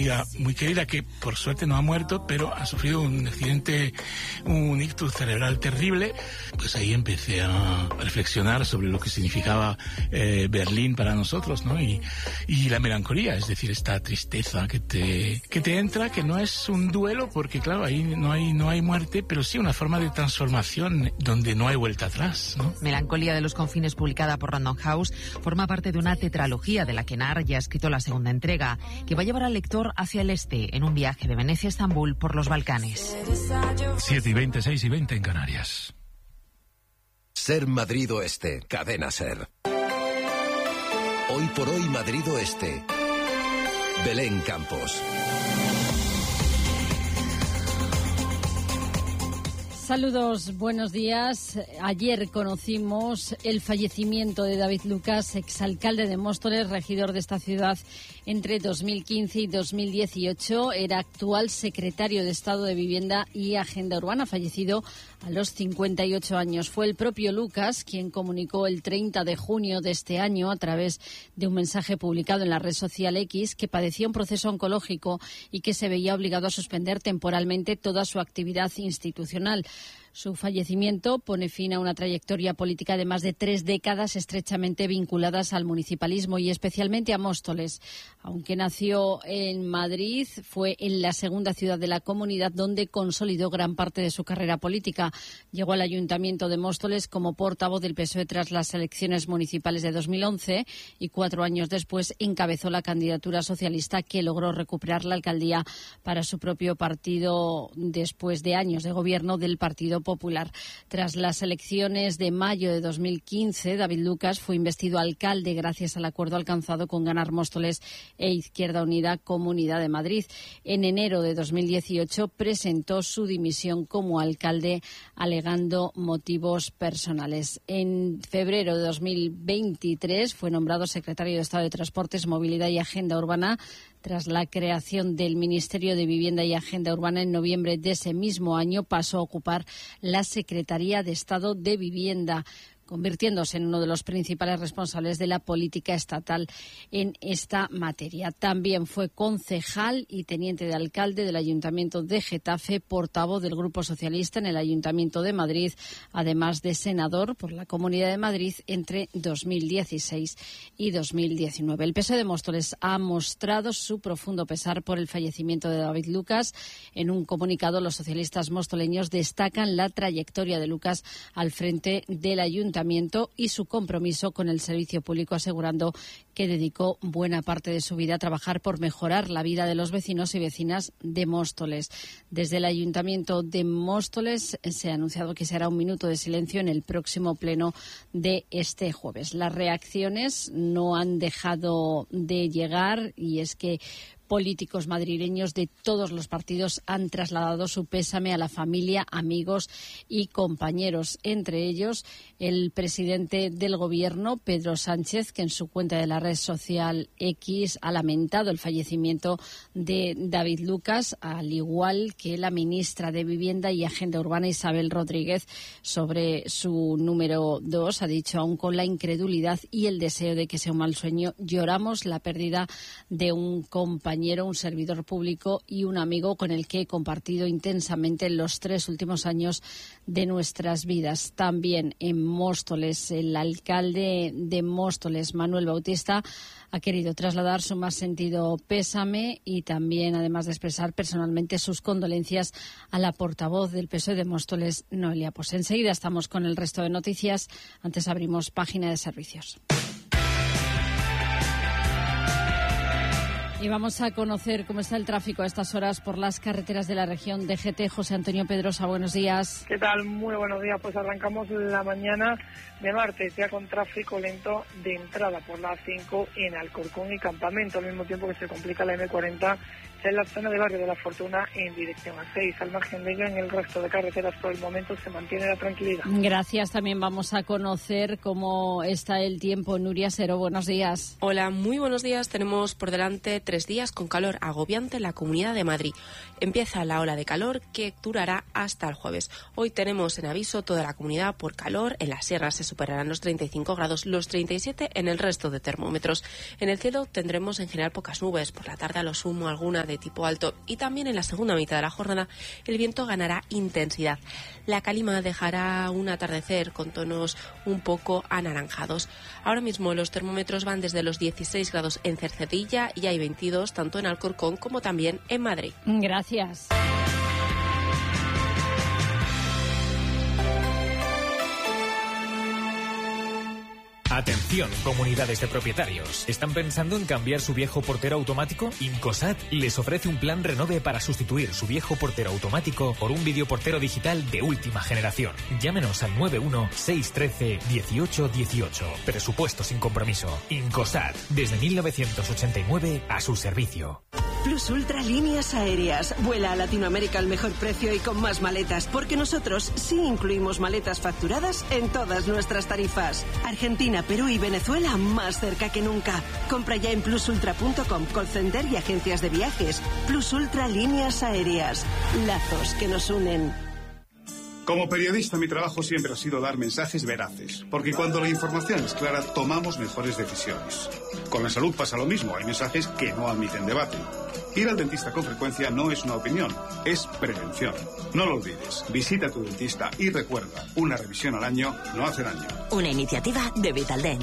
amiga muy querida que por suerte no ha muerto, pero ha sufrido un accidente, un ictus cerebral terrible. Pues ahí empecé a reflexionar sobre lo que significaba Berlín para nosotros, ¿no? Y la melancolía, es decir, esta tristeza que te entra, que no es un duelo, porque claro, ahí no hay muerte, pero sí una forma de transformación donde no hay vuelta atrás, ¿no? Melancolía de los confines, publicada por Random House, forma parte de una tetralogía de la que Nar ya ha escrito la segunda entrega, que va a llevar al lector hacia el este en un viaje de Venecia a Estambul por los Balcanes. 7:20, 6:20 en Canarias. Ser Madrid Oeste, Cadena Ser. Hoy por hoy Madrid Oeste. Belén Campos. Saludos, buenos días. Ayer conocimos el fallecimiento de David Lucas, exalcalde de Móstoles, regidor de esta ciudad entre 2015 y 2018. Era actual secretario de Estado de Vivienda y Agenda Urbana, fallecido a los 58 años. Fue el propio Lucas quien comunicó el 30 de junio de este año, a través de un mensaje publicado en la red social X, que padecía un proceso oncológico y que se veía obligado a suspender temporalmente toda su actividad institucional. Su fallecimiento pone fin a una trayectoria política de más de 3 décadas estrechamente vinculadas al municipalismo y especialmente a Móstoles. Aunque nació en Madrid, fue en la segunda ciudad de la comunidad donde consolidó gran parte de su carrera política. Llegó al Ayuntamiento de Móstoles como portavoz del PSOE tras las elecciones municipales de 2011 y 4 años después encabezó la candidatura socialista, que logró recuperar la alcaldía para su propio partido después de años de gobierno del Partido Popular. Tras las elecciones de mayo de 2015, David Lucas fue investido alcalde gracias al acuerdo alcanzado con Ganar Móstoles e Izquierda Unida Comunidad de Madrid. En enero de 2018 presentó su dimisión como alcalde alegando motivos personales. En febrero de 2023 fue nombrado secretario de Estado de Transportes, Movilidad y Agenda Urbana, tras la creación del Ministerio de Vivienda y Agenda Urbana. En noviembre de ese mismo año pasó a ocupar la Secretaría de Estado de Vivienda, convirtiéndose en uno de los principales responsables de la política estatal en esta materia. También fue concejal y teniente de alcalde del Ayuntamiento de Getafe, portavoz del Grupo Socialista en el Ayuntamiento de Madrid, además de senador por la Comunidad de Madrid entre 2016 y 2019. El PSOE de Móstoles ha mostrado su profundo pesar por el fallecimiento de David Lucas. En un comunicado, los socialistas mostoleños destacan la trayectoria de Lucas al frente del Ayuntamiento y su compromiso con el servicio público, asegurando que dedicó buena parte de su vida a trabajar por mejorar la vida de los vecinos y vecinas de Móstoles. Desde el Ayuntamiento de Móstoles se ha anunciado que se hará un minuto de silencio en el próximo pleno de este jueves. Las reacciones no han dejado de llegar, y es que políticos madrileños de todos los partidos han trasladado su pésame a la familia, amigos y compañeros. Entre ellos, el presidente del Gobierno, Pedro Sánchez, que en su cuenta de la red social X ha lamentado el fallecimiento de David Lucas, al igual que la ministra de Vivienda y Agenda Urbana, Isabel Rodríguez, sobre su número 2. Ha dicho: aún con la incredulidad y el deseo de que sea un mal sueño, lloramos la pérdida de un compañero, un servidor público y un amigo con el que he compartido intensamente los 3 últimos años de nuestras vidas. También en Móstoles, el alcalde de Móstoles, Manuel Bautista, ha querido trasladar su más sentido pésame y también, además de expresar personalmente sus condolencias, a la portavoz del PSOE de Móstoles, Noelia. Pues enseguida estamos con el resto de noticias. Antes abrimos página de servicios. Y vamos a conocer cómo está el tráfico a estas horas por las carreteras de la región de DGT. José Antonio Pedrosa, buenos días. ¿Qué tal? Muy buenos días. Pues arrancamos la mañana de martes ya con tráfico lento de entrada por la A5 en Alcorcón y Campamento, al mismo tiempo que se complica la M40 en la zona del barrio de la Fortuna en dirección a 6. Al margen de ello, en el resto de carreteras por el momento se mantiene la tranquilidad. Gracias. También vamos a conocer cómo está el tiempo. Nuria Sero, buenos días. Hola, muy buenos días. Tenemos por delante 3 3 días con calor agobiante en la Comunidad de Madrid. Empieza la ola de calor que durará hasta el jueves. Hoy tenemos en aviso toda la comunidad por calor. En las sierras se superarán los 35 grados, los 37 en el resto de termómetros. En el cielo tendremos en general pocas nubes, por la tarde a lo sumo alguna de tipo alto, y también en la segunda mitad de la jornada el viento ganará intensidad. La calima dejará un atardecer con tonos un poco anaranjados. Ahora mismo los termómetros van desde los 16 grados en Cercedilla y hay 22 tanto en Alcorcón como también en Madrid. Gracias. Atención, comunidades de propietarios. ¿Están pensando en cambiar su viejo portero automático? Incosat les ofrece un plan Renove para sustituir su viejo portero automático por un videoportero digital de última generación. Llámenos al 91 613 18 18. Presupuesto sin compromiso. Incosat, desde 1989 a su servicio. Plus Ultra Líneas Aéreas. Vuela a Latinoamérica al mejor precio y con más maletas, porque nosotros sí incluimos maletas facturadas en todas nuestras tarifas. Argentina, Perú y Venezuela más cerca que nunca. Compra ya en plusultra.com, call center y agencias de viajes. Plus Ultra Líneas Aéreas. Lazos que nos unen. Como periodista, mi trabajo siempre ha sido dar mensajes veraces, porque cuando la información es clara, tomamos mejores decisiones. Con la salud pasa lo mismo, hay mensajes que no admiten debate. Ir al dentista con frecuencia no es una opinión, es prevención. No lo olvides, visita a tu dentista y recuerda, una revisión al año no hace daño. Una iniciativa de Vitaldent.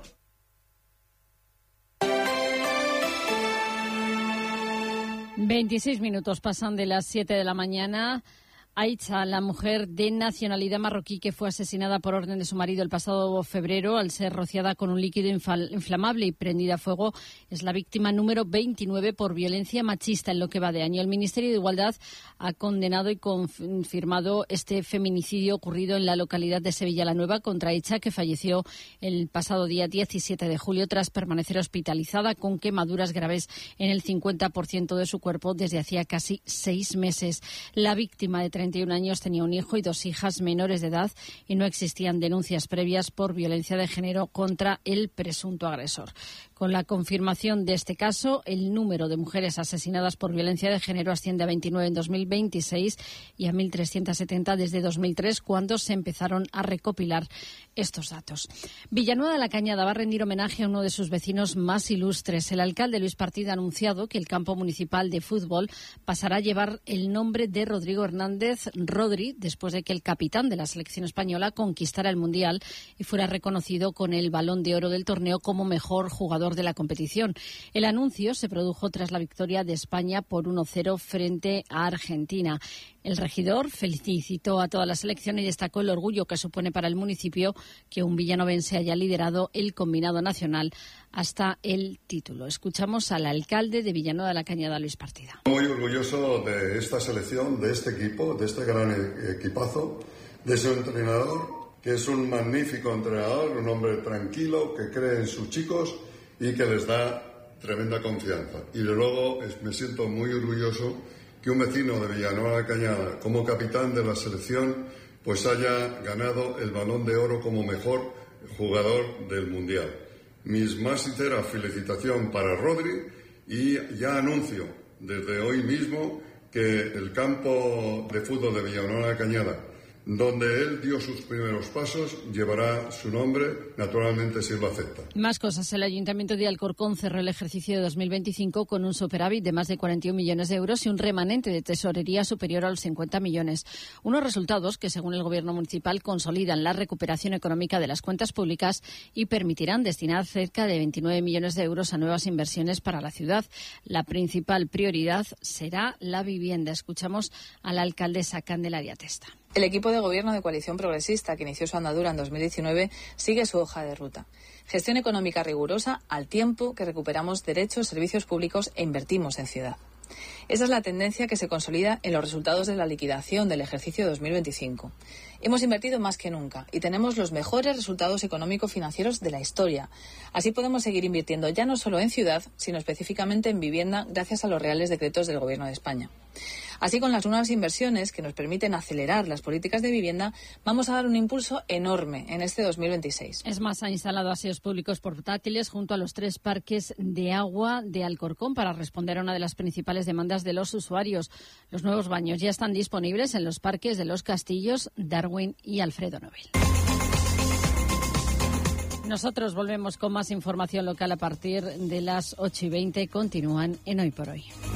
...26 pasan de las 7 de la mañana... Aicha, la mujer de nacionalidad marroquí que fue asesinada por orden de su marido el pasado febrero al ser rociada con un líquido inflamable y prendida a fuego, es la víctima número 29 por violencia machista en lo que va de año. El Ministerio de Igualdad ha condenado y confirmado este feminicidio ocurrido en la localidad de Sevilla la Nueva contra Aicha, que falleció el pasado día 17 de julio tras permanecer hospitalizada con quemaduras graves en el 50% de su cuerpo desde hacía casi 6 meses. La víctima de 31 años tenía un hijo y 2 hijas menores de edad y no existían denuncias previas por violencia de género contra el presunto agresor. Con la confirmación de este caso, el número de mujeres asesinadas por violencia de género asciende a 29 en 2026 y a 1.370 desde 2003, cuando se empezaron a recopilar estos datos. Villanueva de la Cañada va a rendir homenaje a uno de sus vecinos más ilustres. El alcalde Luis Partida ha anunciado que el campo municipal de fútbol pasará a llevar el nombre de Rodrigo Hernández Rodri, después de que el capitán de la selección española conquistara el Mundial y fuera reconocido con el Balón de Oro del torneo como mejor jugador de la competición. El anuncio se produjo tras la victoria de España por 1-0 frente a Argentina. El regidor felicitó a toda la selección y destacó el orgullo que supone para el municipio que un villanovense haya liderado el combinado nacional hasta el título. Escuchamos al alcalde de Villanueva de la Cañada, Luis Partida. Muy orgulloso de esta selección, de este equipo, de este gran equipazo, de su entrenador, que es un magnífico entrenador, un hombre tranquilo, que cree en sus chicos y que les da tremenda confianza. Y luego me siento muy orgulloso que un vecino de Villanueva de la Cañada, como capitán de la selección, pues haya ganado el Balón de Oro como mejor jugador del Mundial. Mis más sinceras felicitaciones para Rodri y ya anuncio desde hoy mismo que el campo de fútbol de Villanueva de la Cañada, donde él dio sus primeros pasos, llevará su nombre, naturalmente si él lo acepta. Más cosas. El Ayuntamiento de Alcorcón cerró el ejercicio de 2025 con un superávit de más de 41 millones de euros y un remanente de tesorería superior a los 50 millones. Unos resultados que, según el Gobierno municipal, consolidan la recuperación económica de las cuentas públicas y permitirán destinar cerca de 29 millones de euros a nuevas inversiones para la ciudad. La principal prioridad será la vivienda. Escuchamos a la alcaldesa Candelaria Testa. El equipo de gobierno de Coalición Progresista, que inició su andadura en 2019, sigue su hoja de ruta. Gestión económica rigurosa al tiempo que recuperamos derechos, servicios públicos e invertimos en ciudad. Esa es la tendencia que se consolida en los resultados de la liquidación del ejercicio 2025. Hemos invertido más que nunca y tenemos los mejores resultados económico-financieros de la historia. Así podemos seguir invirtiendo ya no solo en ciudad, sino específicamente en vivienda, gracias a los reales decretos del Gobierno de España. Así, con las nuevas inversiones que nos permiten acelerar las políticas de vivienda, vamos a dar un impulso enorme en este 2026. Es más, ha instalado aseos públicos portátiles junto a los 3 parques de agua de Alcorcón para responder a una de las principales demandas de los usuarios. Los nuevos baños ya están disponibles en los parques de Los Castillos, Darwin y Alfredo Nobel. Nosotros volvemos con más información local a partir de las 8:20. Continúan en Hoy por Hoy.